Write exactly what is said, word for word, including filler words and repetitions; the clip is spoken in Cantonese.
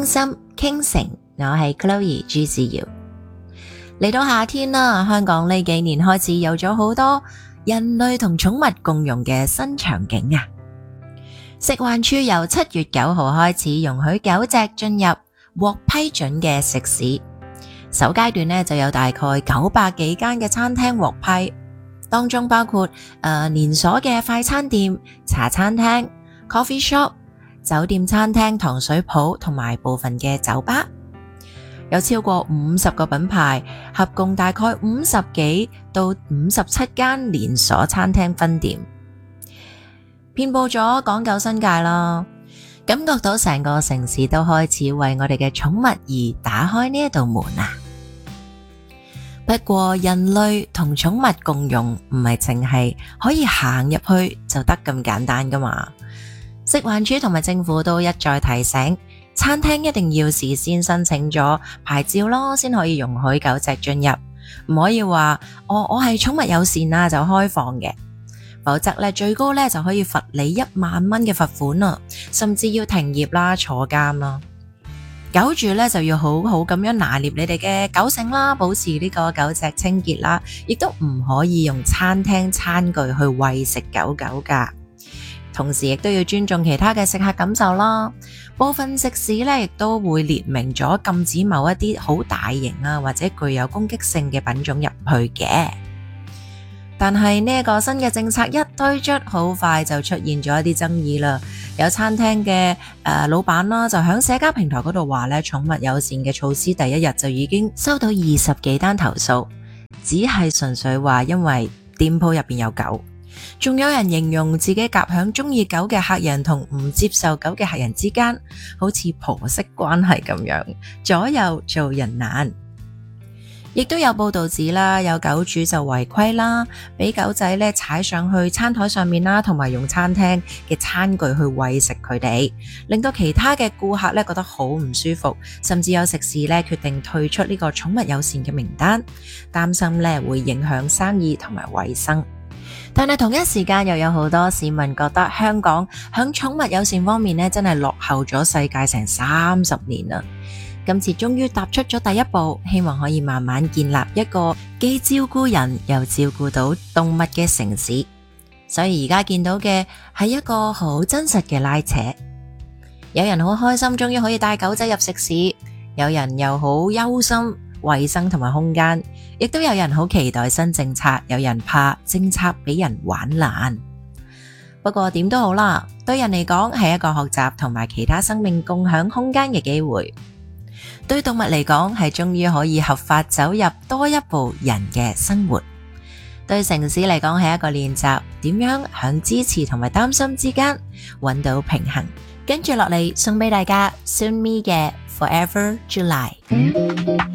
心傾城，我係 Chloe 朱子瑤。嚟到夏天啦，香港呢幾年開始有咗好多人類同寵物共融嘅新場景啊！食環署由七月九號開始容許狗隻進入獲批准嘅食肆，首階段呢就有大概九百幾間嘅餐廳獲批，當中包括誒、呃、連鎖嘅快餐店、茶餐廳、coffee shop、酒店餐廳、糖水鋪同埋部分嘅酒吧，有超過五十個品牌，合共大概五十幾到五十七間連鎖餐廳分店，遍佈咗港九新界啦。感覺到成個城市都開始為我哋嘅寵物而打開呢一道門啊！不過人類同寵物共融唔係淨係可以行入去就得咁簡單噶嘛。食環署同埋政府都一再提醒，餐廳一定要事先申請咗牌照咯，先可以容許狗隻進入，唔可以話我我係寵物友善啊就開放嘅。否則咧，最高咧就可以罰你一萬蚊嘅罰款啦，甚至要停業啦、坐監啦。狗主咧就要好好咁樣拿捏你哋嘅狗繩啦，保持呢個狗隻清潔啦，亦都唔可以用餐廳餐具去餵食狗狗噶。同時亦都要尊重其他嘅食客感受啦。部分食肆咧亦都會列明咗禁止某一啲好大型啊或者具有攻擊性嘅品種入去嘅。但係呢一個新嘅政策一推出，好快就出現咗一啲爭議啦。有餐廳嘅誒老闆啦，就喺社交平台嗰度話咧，寵物友善嘅措施第一日就已經收到二十幾單投訴，只係純粹話因為店鋪入邊有狗。仲有人形容自己夾響中意狗嘅客人同唔接受狗嘅客人之間，好似婆媳關係咁樣，左右做人難。亦都有報道指啦，有狗主就違規啦，俾狗仔咧踩上去餐台上面啦，同埋用餐廳嘅餐具去餵食佢哋，令到其他嘅顧客咧覺得好唔舒服，甚至有食肆咧決定退出呢個寵物友善嘅名單，擔心咧會影響生意同埋衛生。但係同一時間又有好多市民覺得香港響寵物友善方面咧真係落後咗世界成三十年啦。今次終於踏出咗第一步，希望可以慢慢建立一個既照顧人又照顧到動物嘅城市。所以而家見到嘅係一個好真實嘅拉扯，有人好開心終於可以帶狗仔入食肆，有人又好憂心衛生同埋空間，亦都有人好期待新政策，有人怕政策俾人玩爛。不過點都好啦，對人嚟講係一個學習同埋其他生命共享空間嘅機會。對動物嚟講係終於可以合法走入多一步人嘅生活，對城市嚟講係一個練習，點樣響支持同埋擔心之間揾到平衡。跟住落嚟送俾大家 Sunmi 嘅 Forever July。